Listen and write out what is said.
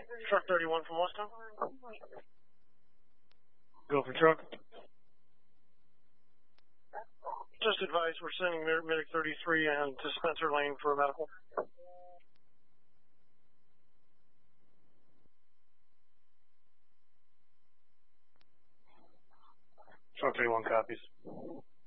Truck 31 from Weston. Go for truck. Just advise we're sending medic 33 and to Spencer Lane for a medical. Truck 31 copies.